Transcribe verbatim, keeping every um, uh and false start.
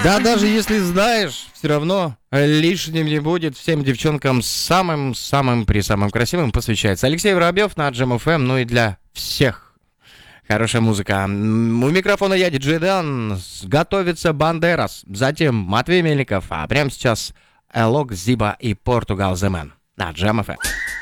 Да, даже если знаешь, все равно лишним не будет. Всем девчонкам самым-самым при самым красивым посвящается. Алексей Воробьев на Джем эф эм, ну и для всех. Хорошая музыка. У микрофона я, диджей Дэн. Готовится Бандерас. Затем Матвей Мельников. А прямо сейчас Элок, Зиба и Португал The Man на Джем эф эм.